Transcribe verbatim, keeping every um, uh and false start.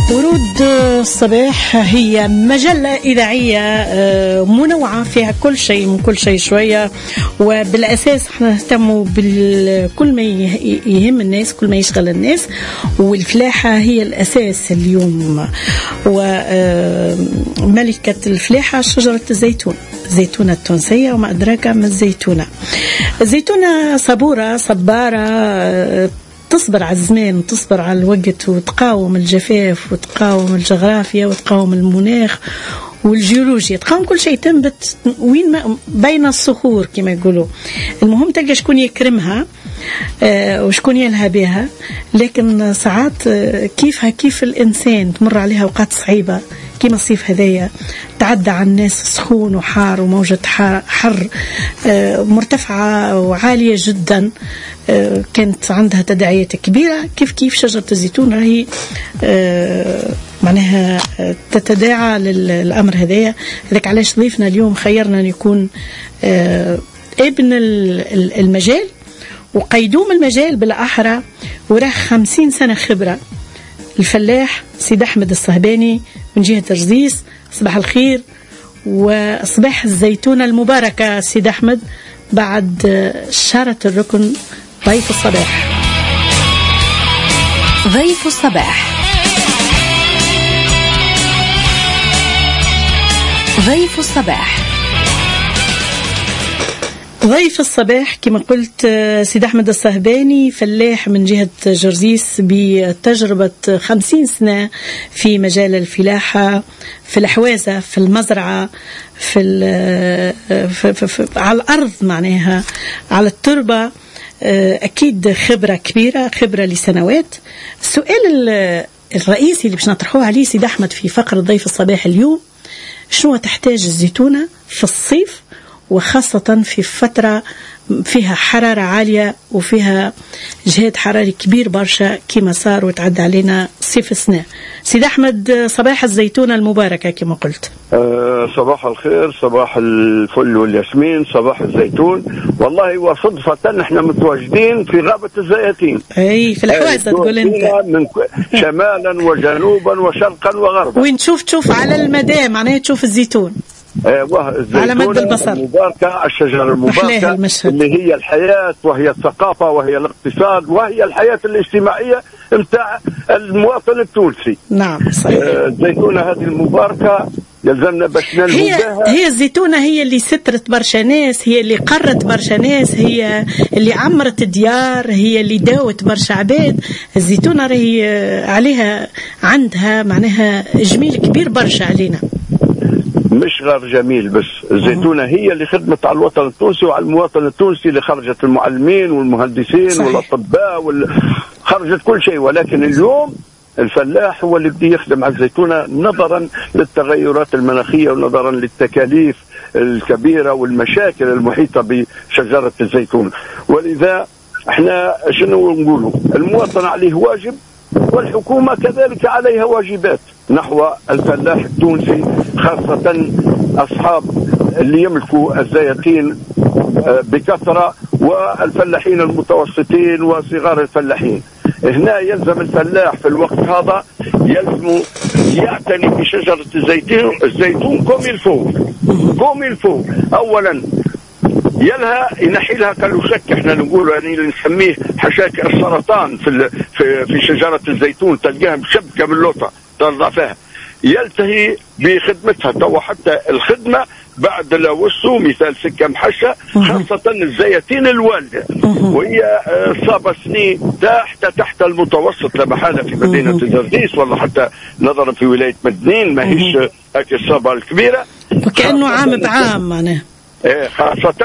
ورود الصباح هي مجلة إذاعية منوعة فيها كل شيء من كل شيء شوية، وبالأساس احنا نهتم بكل ما يهم الناس، كل ما يشغل الناس، والفلاحة هي الأساس اليوم. وملكة الفلاحة شجرة الزيتون، الزيتونة التونسية، وما أدراك ما الزيتونة. الزيتونة صبورة صبارة، تصبر على الزمان وتصبر على الوقت وتقاوم الجفاف وتقاوم الجغرافيا وتقاوم المناخ والجيولوجيا، تقاوم كل شيء، تنبت وين ما بين الصخور كما يقولوا. المهم تلقى شكون يكرمها آه وشكون يلها بها، لكن ساعات آه كيفها كيف الإنسان تمر عليها أوقات صعيبة كما الصيف هذايا، تعدى على الناس سخون وحار وموجة حر آه مرتفعة وعالية جدا، آه كانت عندها تداعيات كبيرة. كيف كيف شجرة الزيتون راهي آه معناها تتداعى للأمر هذايا. هذاك علاش ضيفنا اليوم خيرنا أن يكون آه ابن المجال وقيدوم المجال بالأحرى، وراه خمسين سنة خبرة، الفلاح سيد أحمد الصهباني من جهة رزيز. صباح الخير وصباح الزيتونة المباركة سيد أحمد، بعد شارة الركن ضيف الصباح. ضيف الصباح ضيف الصباح ضيف الصباح كما قلت سيد أحمد الصهباني، فلاح من جهة جرزيس بتجربة خمسين سنة في مجال الفلاحة، في الحوازة، في المزرعة، في, في, في, في على الأرض، معناها على التربة. أكيد خبرة كبيرة، خبرة لسنوات. السؤال الرئيسي اللي باش نطرحوه عليه سيد أحمد في فقرة ضيف الصباح اليوم، شنو تحتاج الزيتونة في الصيف، وخاصة في فترة فيها حرارة عالية وفيها جهاد حراري كبير برشا كما صار وتعدى علينا صيف السنة. سيد أحمد صباح الزيتونة المباركة كما قلت. أه صباح الخير، صباح الفل والياسمين، صباح الزيتون. والله وصدفة نحن متواجدين في غابة الزيتين، أي في الحوازة تقول أنت، من شمالا وجنوبا وشرقا وغربا، وين تشوف تشوف على المدى، معناها تشوف الزيتون على مد البصر المباركة، الشجرة المباركة اللي هي الحياة وهي الثقافة وهي الاقتصاد وهي الحياة الاجتماعية متاع المواطن التونسي. نعم صحيح. الزيتونة هذه المباركة يلزمنا باش نلهو بها. هي الزيتونة هي اللي سترت برشا ناس، هي اللي قرت برشا ناس، هي اللي عمرت ديار، هي اللي داوت برشا عباد. الزيتونة راهي عليها عندها معناها جميل كبير برشا علينا، مش غير جميل بس. الزيتونة هي اللي خدمت على الوطن التونسي وعلى المواطن التونسي، اللي خرجت المعلمين والمهندسين صحيح. والأطباء وال... خرجت كل شيء. ولكن اليوم الفلاح هو اللي بده يخدم على الزيتونة نظرا للتغيرات المناخية ونظرا للتكاليف الكبيرة والمشاكل المحيطة بشجرة الزيتون. ولذا احنا شنو نقولوا، المواطن عليه واجب والحكومة كذلك عليها واجبات نحو الفلاح التونسي، خاصة أصحاب اللي يملكوا الزيتين بكثرة والفلاحين المتوسطين وصغار الفلاحين. هنا يلزم الفلاح في الوقت هذا يلزم يعتني بشجرة الزيتون الزيتون كوم الفوق كوم الفوق. أولا يلها ينحي لها كالوشك، احنا نقول يعني نسميه حشاك السرطان في في في شجره الزيتون، تلقاها مشبكه باللوطه ترضى فيها. يلتهي بخدمتها توا، حتى الخدمه بعد لوسو مثال سكه محشه، خاصه الزيتين الوالده، وهي صابه سنين تحت تحت المتوسط لمحاله في مدينه الزرزيس، ولا حتى نظرا في ولايه مدنين ماهيش هيك الصابه الكبيره، وكانه عام بعام معناه. خاصة